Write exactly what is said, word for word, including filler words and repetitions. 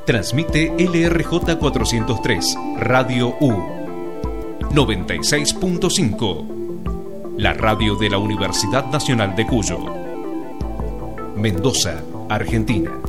Transmite L R J cuatrocientos tres, Radio U. noventa y seis punto cinco. La radio de la Universidad Nacional de Cuyo. Mendoza, Argentina.